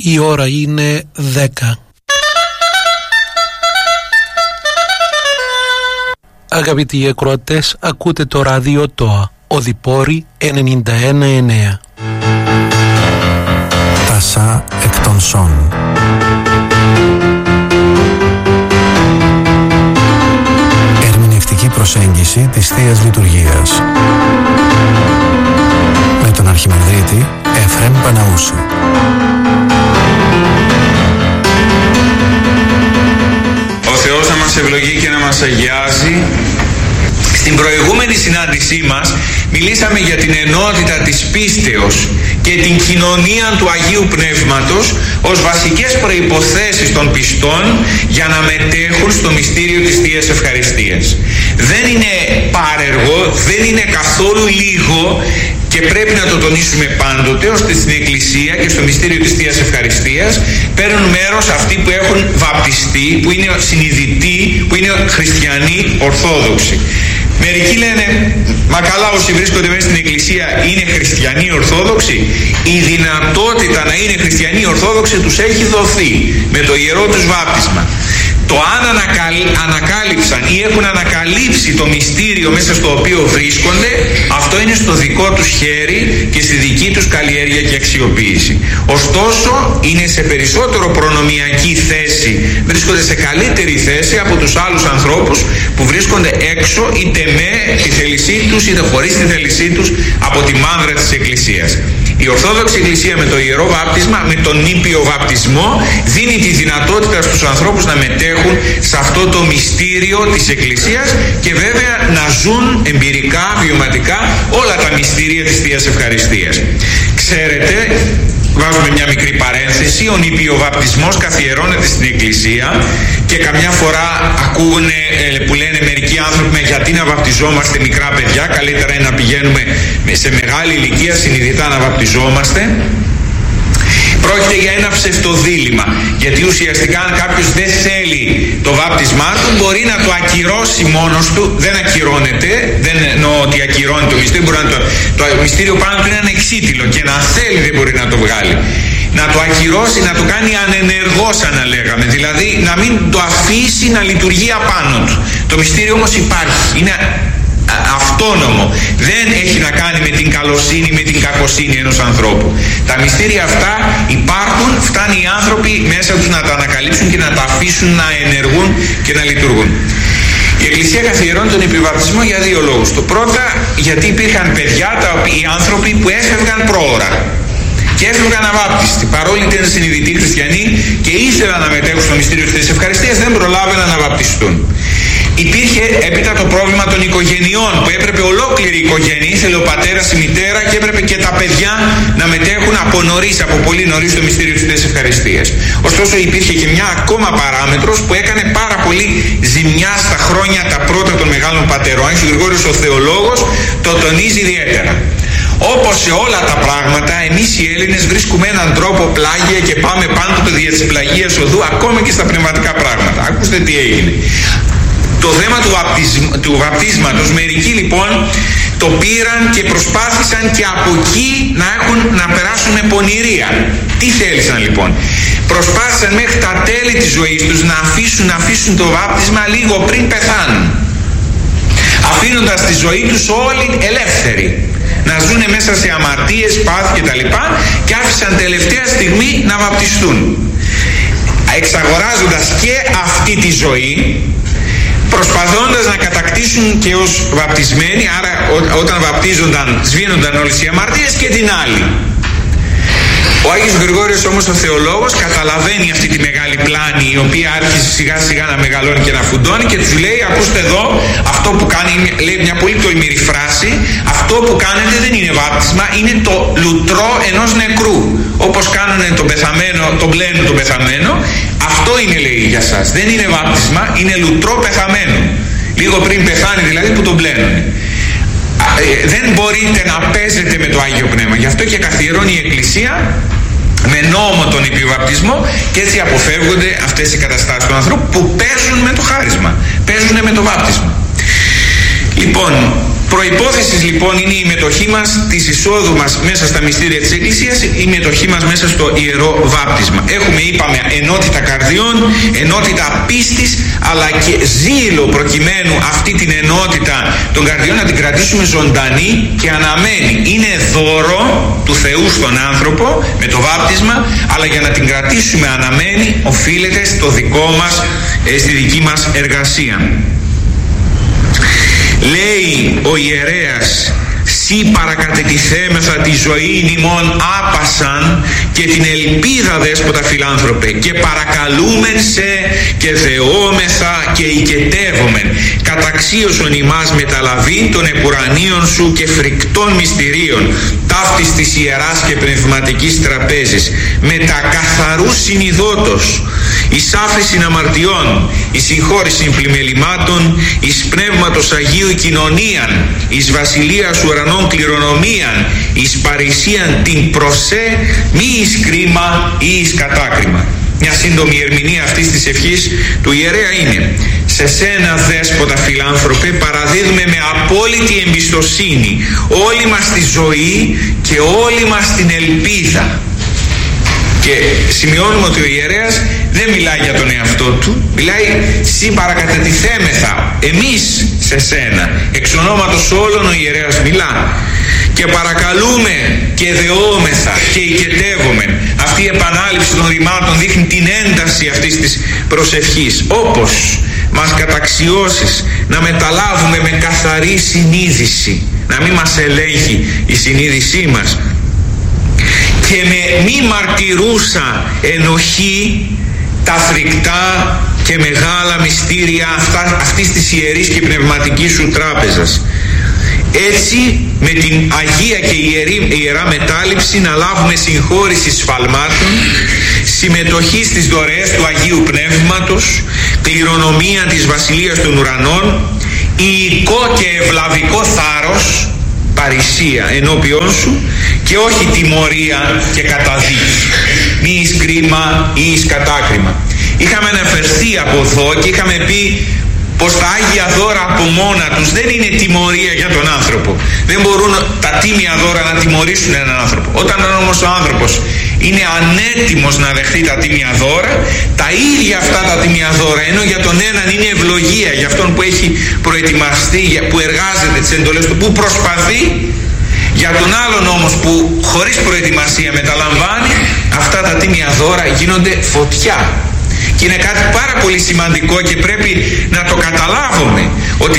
Η ώρα είναι 10. Αγαπητοί ακροατές, ακούτε το ράδιο ΤΟΑ, Οδυπόρη 91,9. Τασά εκ των Σον. Ερμηνευτική προσέγγιση της Θείας Λειτουργίας. Με τον Αρχιμανδρίτη Εφραίμ Παναούσου. Ο Θεός να μας ευλογεί και να μας αγιάζει. Στην προηγούμενη συνάντησή μας μιλήσαμε για την ενότητα της πίστεως και την κοινωνία του Αγίου Πνεύματος ως βασικές προϋποθέσεις των πιστών για να μετέχουν στο μυστήριο της Θείας Ευχαριστίας. Δεν είναι πάρεργο, δεν είναι καθόλου λίγο και πρέπει να το τονίσουμε πάντοτε, ώστε στην Εκκλησία και στο μυστήριο της Θείας Ευχαριστίας παίρνουν μέρος αυτοί που έχουν βαπτιστεί, που είναι συνειδητοί, που είναι χριστιανοί ορθόδοξοι. Μερικοί λένε, μα καλά, όσοι βρίσκονται μέσα στην Εκκλησία είναι χριστιανοί ορθόδοξοι. Η δυνατότητα να είναι χριστιανοί ορθόδοξοι τους έχει δοθεί με το ιερό τους βάπτισμα. Το αν ανακάλυψαν ή έχουν ανακαλύψει το μυστήριο μέσα στο οποίο βρίσκονται, αυτό είναι στο δικό τους χέρι και στη δική τους καλλιέργεια και αξιοποίηση. Ωστόσο, είναι σε περισσότερο προνομιακή θέση, βρίσκονται σε καλύτερη θέση από τους άλλους ανθρώπους που βρίσκονται έξω, είτε με τη θέλησή τους είτε χωρίς τη θέλησή τους, από τη μάνδρα της Εκκλησίας. Η Ορθόδοξη Εκκλησία με το ιερό βάπτισμα, με τον νήπιο βαπτισμό, δίνει τη δυνατότητα στους ανθρώπους να μετέχουν σε αυτό το μυστήριο της Εκκλησίας και βέβαια να ζουν εμπειρικά, βιωματικά όλα τα μυστήρια της Θείας Ευχαριστίας. Ξέρετε, βάζουμε μια μικρή παρένθεση, ο νηπιοβαπτισμός καθιερώνεται στην Εκκλησία και καμιά φορά ακούγουν που λένε μερικοί άνθρωποι, γιατί να βαπτιζόμαστε μικρά παιδιά, καλύτερα είναι να πηγαίνουμε σε μεγάλη ηλικία συνειδητά να βαπτιζόμαστε. Πρόκειται για ένα ψευτοδίλημμα, γιατί ουσιαστικά αν κάποιος δεν θέλει το βάπτισμά του, μπορεί να το ακυρώσει μόνος του, δεν ακυρώνεται, δεν εννοώ ότι ακυρώνει το μυστήριο, μπορεί το μυστήριο πάνω του είναι ανεξίτηλο και να θέλει δεν μπορεί να το βγάλει. Να το ακυρώσει, να το κάνει ανενεργό σαν να λέγαμε, δηλαδή να μην το αφήσει να λειτουργεί απάνω του. Το μυστήριο όμως υπάρχει, είναι αυτόνομο, δεν έχει να κάνει με την καλοσύνη, με την κακοσύνη ενός ανθρώπου. Τα μυστήρια αυτά υπάρχουν, φτάνει οι άνθρωποι μέσα τους να τα ανακαλύψουν και να τα αφήσουν να ενεργούν και να λειτουργούν. Η Εκκλησία καθιερώνει τον επιβαπτισμό για δύο λόγους. Το πρώτα, γιατί υπήρχαν παιδιά, οι άνθρωποι που έφευγαν πρόωρα και έφευγαν αβάπτιστοι, παρόλοι ήταν συνειδητοί χριστιανοί και ήθελαν να μετέχουν στο μυστήριο της Ευχαριστίας, δεν προλάβαιναν να βαπτιστούν. Υπήρχε έπειτα το πρόβλημα των οικογενειών, που έπρεπε ολόκληρη η οικογένεια, ήθελε ο πατέρας, η μητέρα και έπρεπε και τα παιδιά να μετέχουν από νωρίς, από πολύ νωρίς στο μυστήριο της Ευχαριστίας. Ωστόσο υπήρχε και μια ακόμα παράμετρος που έκανε πάρα πολύ ζημιά στα χρόνια τα πρώτα των μεγάλων πατερών. Ο Άγιος Γρηγόριος ο Θεολόγος το τονίζει ιδιαίτερα. Όπως σε όλα τα πράγματα, εμείς οι Έλληνες βρίσκουμε έναν τρόπο πλάγια και πάμε πάντοτε δια της πλαγίας οδού, ακόμα και στα πνευματικά πράγματα. Ακούστε τι έγινε. Το θέμα του βαπτίσματος, μερικοί λοιπόν το πήραν και προσπάθησαν και από εκεί να περάσουν με πονηρία. Τι θέλησαν λοιπόν? Προσπάθησαν μέχρι τα τέλη της ζωής τους να αφήσουν το βάπτισμα λίγο πριν πεθάνουν, αφήνοντας τη ζωή τους όλη ελεύθερη, να ζουν μέσα σε αμαρτίες, πάθη κτλ. Και άφησαν τελευταία στιγμή να βαπτιστούν, εξαγοράζοντας και αυτή τη ζωή, προσπαθώντας να κατακτήσουν και ως βαπτισμένοι, άρα όταν βαπτίζονταν σβήνονταν όλες οι αμαρτίες, και την άλλη. Ο Άγιος Γρηγόριος όμως ο Θεολόγος καταλαβαίνει αυτή τη μεγάλη πλάνη, η οποία άρχισε σιγά σιγά να μεγαλώνει και να φουντώνει, και τους λέει, ακούστε εδώ, αυτό που κάνει, λέει μια πολύ τολμηρή φράση, αυτό που κάνετε δεν είναι βάπτισμα, είναι το λουτρό ενός νεκρού. Όπως κάνουν τον πεθαμένο, τον πλένουν τον πεθαμένο, αυτό είναι, λέει, για σας. Δεν είναι βάπτισμα, είναι λουτρό πεθαμένο. Λίγο πριν πεθάνει δηλαδή που τον πλένουν. Δεν μπορείτε να παίζετε με το Άγιο Πνεύμα. Γι' αυτό και καθιερώνει η Εκκλησία με νόμο τον επιβαπτισμό, και έτσι αποφεύγονται αυτές οι καταστάσεις του ανθρώπου που παίζουν με το χάρισμα, παίζουν με το βάπτισμα. Λοιπόν, Προϋπόθεση λοιπόν είναι η μετοχή μας της εισόδου μας μέσα στα μυστήρια της Εκκλησίας, η μετοχή μας μέσα στο Ιερό Βάπτισμα. Έχουμε, είπαμε, ενότητα καρδιών, ενότητα πίστης, αλλά και ζήλο προκειμένου αυτή την ενότητα των καρδιών να την κρατήσουμε ζωντανή και αναμένη. Είναι δώρο του Θεού στον άνθρωπο με το βάπτισμα, αλλά για να την κρατήσουμε αναμένη οφείλεται στο δικό μας, στη δική μας εργασία. Λέει ο ιερέας: «Σύ παρακατετηθέμεθα τη ζωή ημών άπασαν και την ελπίδα δέσποτα φιλάνθρωπε και παρακαλούμεν σε και δεόμεθα και οικετεύομεν καταξίωσον ημάς μεταλαβήν των επουρανίων σου και φρικτών μυστηρίων ταύτης της ιεράς και πνευματικής τραπέζης με τα καθαρούς συνειδότος εις άφεσιν αμαρτιών, εις συγχώρησιν πλημελημάτων, εις πνεύματος Αγίου κοινωνίαν, εις βασιλείας ουρανών κληρονομίαν, εις παρησίαν την προσέ, μη εις κρίμα ή εις κατάκριμα». Μια σύντομη ερμηνεία αυτής της ευχής του ιερέα είναι: «Σε σένα δέσποτα φιλάνθρωπε παραδίδουμε με απόλυτη εμπιστοσύνη όλη μας τη ζωή και όλη μας την ελπίδα». Και σημειώνουμε ότι ο ιερέας δεν μιλάει για τον εαυτό του, μιλάει «Σύ παρακατετηθέμεθα εμείς σε σένα». Εξ ονόματος όλων ο ιερέας μιλά. Και παρακαλούμε και δεόμεθα και οικετεύομεν. Αυτή η επανάληψη των ρημάτων δείχνει την ένταση αυτής της προσευχής. Όπως μας καταξιώσεις να μεταλάβουμε με καθαρή συνείδηση, να μην μας ελέγχει η συνείδησή μας, και με μη μαρτυρούσα ενοχή τα φρικτά και μεγάλα μυστήρια αυτής της ιερής και πνευματικής σου τράπεζας. Έτσι με την Αγία και Ιερά Μετάληψη να λάβουμε συγχώρηση σφαλμάτων, συμμετοχή στις δωρεές του Αγίου Πνεύματος, κληρονομία της Βασιλείας των Ουρανών, ιικό και ευλαβικό θάρρος, παρησία ενώπιόν σου, και όχι τιμωρία και καταδίκη, μη εις κρίμα ή εις κατάκριμα. Είχαμε αναφερθεί από εδώ και είχαμε πει πως τα Άγια δώρα από μόνα τους δεν είναι τιμωρία για τον άνθρωπο. Δεν μπορούν τα τίμια δώρα να τιμωρήσουν έναν άνθρωπο. Όταν όμως ο άνθρωπος είναι ανέτοιμος να δεχτεί τα τίμια δώρα, τα ίδια αυτά τα τίμια δώρα, ενώ για τον έναν είναι ευλογία, για αυτόν που έχει προετοιμαστεί, που εργάζεται τις εντολές του, που προσπαθεί, για τον άλλον όμως που χωρίς προετοιμασία μεταλαμβάνει, αυτά τα τίμια δώρα γίνονται φωτιά. Και είναι κάτι πάρα πολύ σημαντικό και πρέπει να το καταλάβουμε, ότι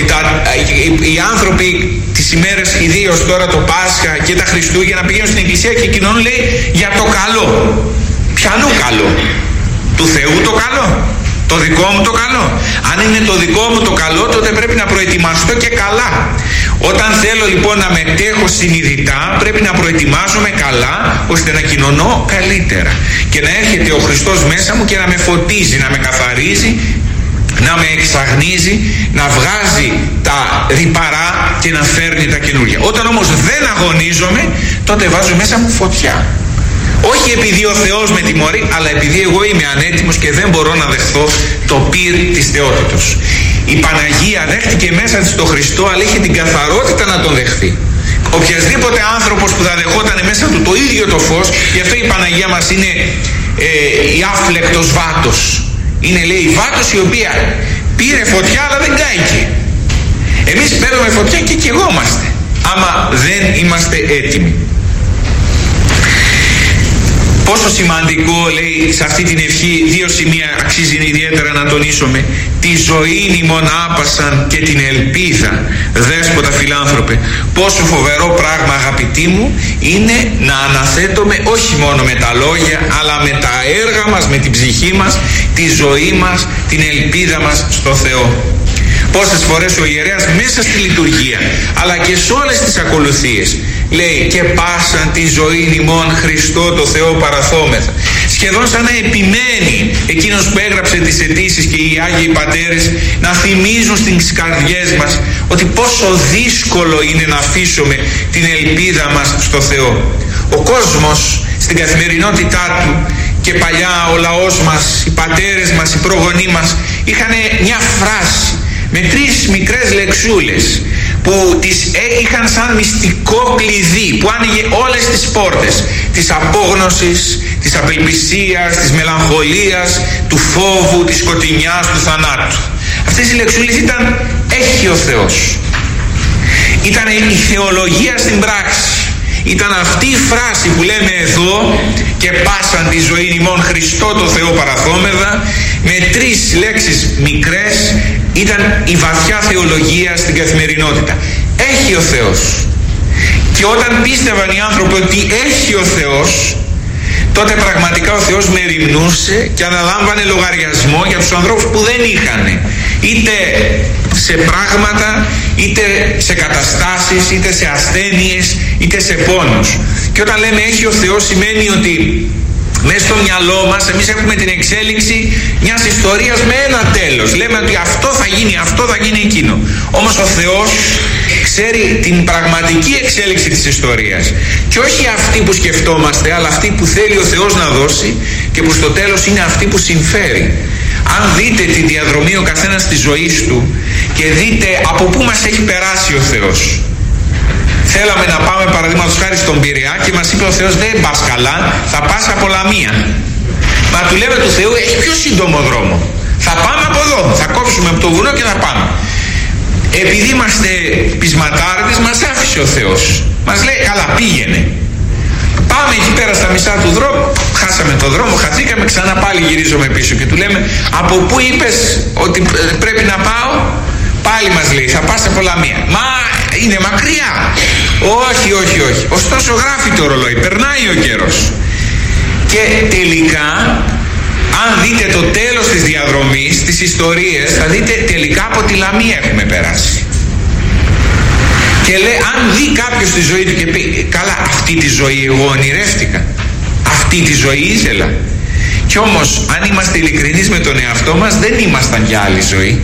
οι άνθρωποι τις ημέρες, ιδίως τώρα το Πάσχα και τα Χριστούγεννα, πηγαίνουν στην εκκλησία και κοινωνούν, λέει, για το καλό. Ποιανού καλό? Του Θεού το καλό? Το δικό μου το καλό? Αν είναι το δικό μου το καλό, τότε πρέπει να προετοιμαστώ και καλά. Όταν θέλω λοιπόν να μετέχω συνειδητά, πρέπει να προετοιμάζομαι καλά, ώστε να κοινωνώ καλύτερα και να έρχεται ο Χριστός μέσα μου και να με φωτίζει, να με καθαρίζει, να με εξαγνίζει, να βγάζει τα ρυπαρά και να φέρνει τα καινούργια. Όταν όμως δεν αγωνίζομαι, τότε βάζω μέσα μου φωτιά. Όχι επειδή ο Θεός με τιμωρεί, αλλά επειδή εγώ είμαι ανέτοιμος και δεν μπορώ να δεχθώ το πυρ της θεότητος. Η Παναγία δέχτηκε μέσα της τον Χριστό, αλλά είχε την καθαρότητα να τον δεχθεί. Οποιασδήποτε άνθρωπος που θα δεχόταν μέσα του το ίδιο το φως, γι' αυτό η Παναγία μας είναι η άφλεκτος βάτος. Είναι, λέει, η βάτος η οποία πήρε φωτιά αλλά δεν κάηκε. Εμείς παίρνουμε φωτιά και καιγόμαστε, άμα δεν είμαστε έτοιμοι. Πόσο σημαντικό, λέει, σε αυτή την ευχή, δύο σημεία αξίζει ιδιαίτερα να τονίσουμε: τη ζωή ημών άπασαν και την ελπίδα δέσποτα φιλάνθρωπε. Πόσο φοβερό πράγμα, αγαπητοί μου, είναι να αναθέτουμε όχι μόνο με τα λόγια, αλλά με τα έργα μας, με την ψυχή μας, τη ζωή μας, την ελπίδα μας στο Θεό. Πόσες φορές ο ιερέας μέσα στη λειτουργία, αλλά και σε όλες τις ακολουθίες, λέει, και πάσαν τη ζωή ημών Χριστό το Θεό παραθόμεθα. Σχεδόν σαν να επιμένει εκείνος που έγραψε τις αιτήσεις και οι Άγιοι Πατέρες να θυμίζουν στις καρδιές μας ότι πόσο δύσκολο είναι να αφήσουμε την ελπίδα μας στο Θεό. Ο κόσμος στην καθημερινότητά του, και παλιά ο λαός μας, οι πατέρες μας, οι προγονείς μας είχαν μια φράση με 3 μικρές λεξούλες που τις είχαν σαν μυστικό κλειδί που άνοιγε όλες τις πόρτες της απόγνωσης, της απελπισίας, της μελαγχολίας, του φόβου, της σκοτεινιάς, του θανάτου. Αυτές οι λεξούλες ήταν «έχει ο Θεός». Ήταν η θεολογία στην πράξη. Ήταν αυτή η φράση που λέμε εδώ «και πάσαν τη ζωή ημών Χριστό το Θεό παραθόμεθα», με 3 λέξεις μικρές. Ήταν η βαθιά θεολογία στην καθημερινότητα. Έχει ο Θεός. Και όταν πίστευαν οι άνθρωποι ότι έχει ο Θεός, τότε πραγματικά ο Θεός μεριμνούσε και αναλάμβανε λογαριασμό για τους ανθρώπους που δεν είχαν, είτε σε πράγματα, είτε σε καταστάσεις, είτε σε ασθένειες, είτε σε πόνους. Και όταν λέμε έχει ο Θεός, σημαίνει ότι μέσα στο μυαλό μας εμείς έχουμε την εξέλιξη μιας ιστορίας με ένα τέλος. Λέμε ότι αυτό θα γίνει, αυτό θα γίνει εκείνο. Όμως ο Θεός ξέρει την πραγματική εξέλιξη της ιστορίας. Και όχι αυτή που σκεφτόμαστε, αλλά αυτή που θέλει ο Θεός να δώσει και που στο τέλος είναι αυτή που συμφέρει. Αν δείτε τη διαδρομή ο καθένας της ζωής του και δείτε από πού μας έχει περάσει ο Θεός. Θέλαμε να πάμε παραδείγματος χάρη στον Πειραιά και μας είπε ο Θεός δεν πας καλά, θα πας από Λαμία. Μα του λέμε του Θεού έχει πιο σύντομο δρόμο. Θα πάμε από εδώ, θα κόψουμε από το βουνό και θα πάμε. Επειδή είμαστε πεισματάρδες μας άφησε ο Θεός. Μας λέει καλά πήγαινε. Πάμε εκεί πέρα στα μισά του δρόμου, χάσαμε το δρόμο, χαθήκαμε, ξανά πάλι γυρίζουμε πίσω και του λέμε από πού είπες ότι πρέπει να πάω? Πάλι μας λέει θα πας από Λαμία. Μα είναι μακριά. Όχι. Ωστόσο γράφει το ρολόι, περνάει ο καιρός. Και τελικά αν δείτε το τέλος της διαδρομής, της ιστορίας, θα δείτε τελικά από τη Λαμία έχουμε περάσει. Και λέει, αν δει κάποιος τη ζωή του και πει καλά αυτή τη ζωή εγώ ονειρεύτηκα, αυτή τη ζωή ήθελα. Κι όμως αν είμαστε ειλικρινείς με τον εαυτό μας δεν ήμασταν για άλλη ζωή.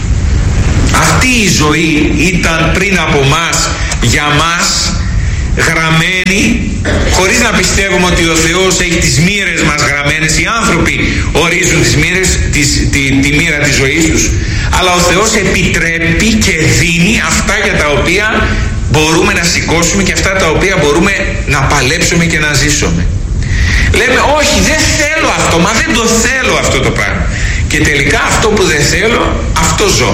Αυτή η ζωή ήταν πριν από μας, για μας, γραμμένη, χωρίς να πιστεύουμε ότι ο Θεός έχει τις μοίρες μας γραμμένες. Οι άνθρωποι ορίζουν τις μοίρες, τη μοίρα της ζωής τους, αλλά ο Θεός επιτρέπει και δίνει αυτά για τα οποία μπορούμε να σηκώσουμε και αυτά τα οποία μπορούμε να παλέψουμε και να ζήσουμε. Λέμε όχι δεν θέλω αυτό, μα δεν το θέλω αυτό το πράγμα, και τελικά αυτό που δεν θέλω αυτό ζω.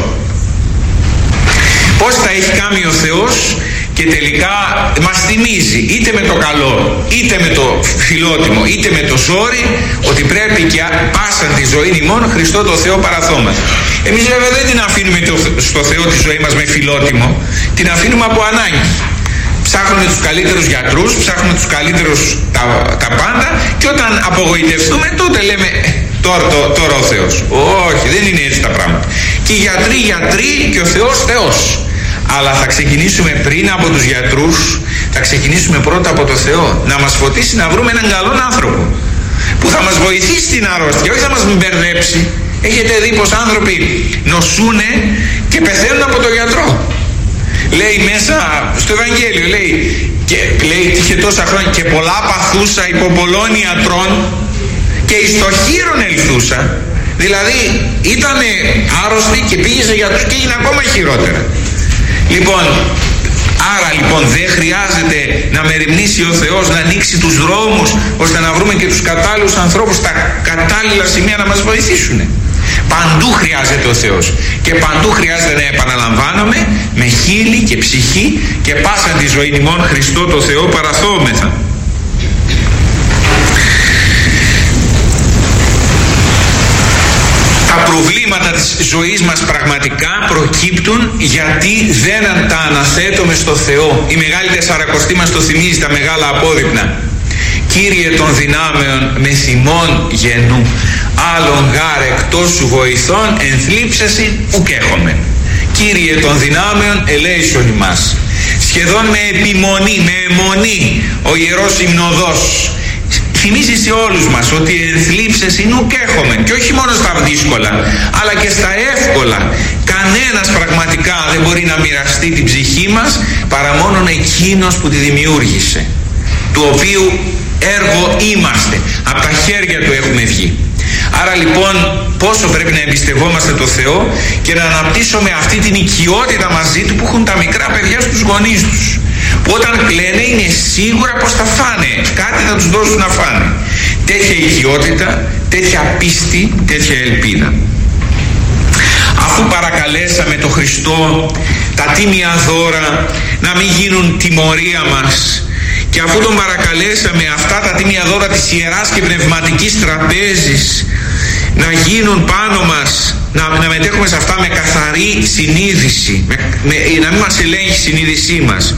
Πώς τα έχει κάνει ο Θεός και τελικά μας θυμίζει είτε με το καλό είτε με το φιλότιμο είτε με το ζόρι ότι πρέπει και πάσαν τη ζωή ημών Χριστό το Θεό παραθόμεθα. Εμείς βέβαια δεν την αφήνουμε στο Θεό τη ζωή μας με φιλότιμο, την αφήνουμε από ανάγκη. Ψάχνουμε τους καλύτερους γιατρούς, ψάχνουμε τους καλύτερους τα πάντα, και όταν απογοητευτούμε τότε λέμε τώρα ο Θεός. Όχι, δεν είναι έτσι τα πράγματα. Και οι γιατροί και ο Θεός Θεός. Αλλά θα ξεκινήσουμε πριν από τους γιατρούς, θα ξεκινήσουμε πρώτα από το Θεό, να μας φωτίσει να βρούμε έναν καλό άνθρωπο που θα μας βοηθήσει στην αρρώστια, όχι θα μας μπερδέψει. Έχετε δει πως άνθρωποι νοσούνε και πεθαίνουν από τον γιατρό. Λέει μέσα στο Ευαγγέλιο, λέει είχε τόσα χρόνια και πολλά παθούσα υπό πολλών ιατρών και εις το χείρον ελθούσα. Δηλαδή ήταν άρρωστη και πήγε σε γιατρούς και έγινε ακόμα χειρότερα. Λοιπόν, άρα λοιπόν δεν χρειάζεται να μεριμνήσει ο Θεός να ανοίξει τους δρόμους ώστε να βρούμε και τους κατάλληλους ανθρώπους στα κατάλληλα σημεία να μας βοηθήσουν. Παντού χρειάζεται ο Θεός και παντού χρειάζεται να επαναλαμβάνουμε με χείλη και ψυχή και πάσα τη ζωή ημών Χριστό το Θεό παραθόμεθα. Τα προβλήματα της ζωής μας πραγματικά προκύπτουν γιατί δεν τα αναθέτουμε στο Θεό. Η Μεγάλη Τεσσαρακοστή μας το θυμίζει, τα μεγάλα απόδειπνα. Κύριε των δυνάμεων με θυμών γενού, άλλον γάρ εκτός σου βοηθών ενθλίψεσιν ουκ έχομεν. Κύριε των δυνάμεων ελέησον ημάς. Σχεδόν με επιμονή, με αιμονή ο Ιερός Υμνοδός θυμίζει σε όλους μας ότι ενθλίψεσιν ουκ έχομεν, και όχι μόνο στα δύσκολα αλλά και στα εύκολα. Κανένας πραγματικά δεν μπορεί να μοιραστεί την ψυχή μας παρά μόνον εκείνος που τη δημιούργησε, του οποίου έργο είμαστε, από τα χέρια του έχουμε βγει. Άρα λοιπόν πόσο πρέπει να εμπιστευόμαστε το Θεό και να αναπτύσσουμε αυτή την οικειότητα μαζί Του που έχουν τα μικρά παιδιά στους γονείς τους, που όταν κλαίνε είναι σίγουρα πως θα φάνε, κάτι θα τους δώσουν να φάνε. Τέτοια οικειότητα, τέτοια πίστη, τέτοια ελπίδα. Αφού παρακαλέσαμε το Χριστό τα τίμια δώρα να μην γίνουν τιμωρία μας, και αφού τον παρακαλέσαμε αυτά τα τίμια δώρα της Ιεράς και Πνευματικής Τραπέζης να γίνουν πάνω μας, να μετέχουμε σε αυτά με καθαρή συνείδηση, να μην μας ελέγχει η συνείδησή μας,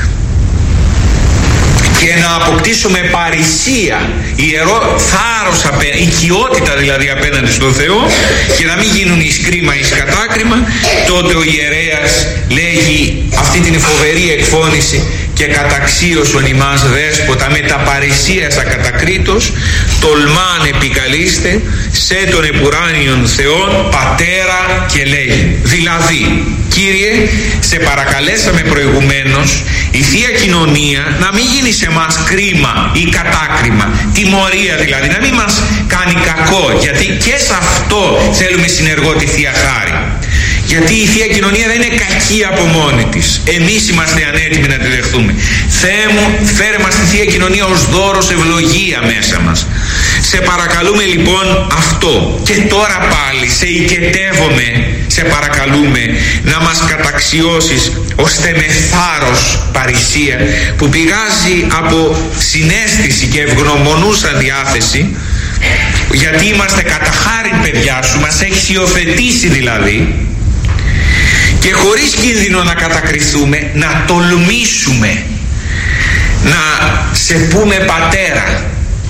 και να αποκτήσουμε παρησία, ιερό θάρρος, οικειότητα δηλαδή απέναντι στον Θεό, και να μην γίνουν εις κρίμα εις κατάκριμα, τότε ο ιερέας λέγει αυτή την φοβερή εκφώνηση: «Και καταξίωσον ημάς δέσποτα με τα παρησίας ακατακρίτως, τολμάν επικαλείστε σε τον επουράνιον Θεόν Πατέρα και λέγει». Δηλαδή, Κύριε, σε παρακαλέσαμε προηγουμένως η Θεία Κοινωνία να μην γίνει σε μας κρίμα ή κατάκριμα, τιμωρία δηλαδή, να μην μας κάνει κακό, γιατί και σε αυτό θέλουμε συνεργό τη Θεία Χάρη. Γιατί η Θεία Κοινωνία δεν είναι κακή από μόνη της. Εμείς είμαστε ανέτοιμοι να τη δεχθούμε. Θεέ μου, φέρε μας τη Θεία Κοινωνία ως δώρος, ευλογία μέσα μας. Σε παρακαλούμε λοιπόν αυτό. Και τώρα πάλι σε οικετεύομαι, σε παρακαλούμε να μας καταξιώσεις ώστε με θάρρος παρησία που πηγάζει από συναίσθηση και ευγνωμονούσα διάθεση, γιατί είμαστε κατά χάριν παιδιά σου, μας έχεις υιοθετήσει δηλαδή, και χωρίς κίνδυνο να κατακριθούμε, να τολμήσουμε να σε πούμε Πατέρα,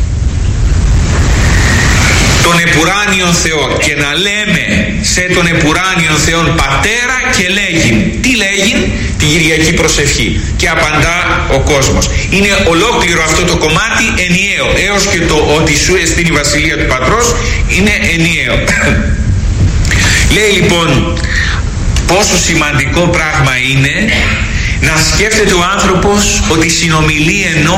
τον επουράνιον Θεό, και να λέμε σε τον επουράνιον Θεόν Πατέρα και λέγει. Τι λέγει? Την Κυριακή προσευχή, και απαντά ο κόσμος. Είναι ολόκληρο αυτό το κομμάτι ενιαίο, έως και το ότι σου εστίν η Βασιλεία του Πατρός είναι ενιαίο. Λέει λοιπόν πόσο σημαντικό πράγμα είναι να σκέφτεται ο άνθρωπος ότι συνομιλεί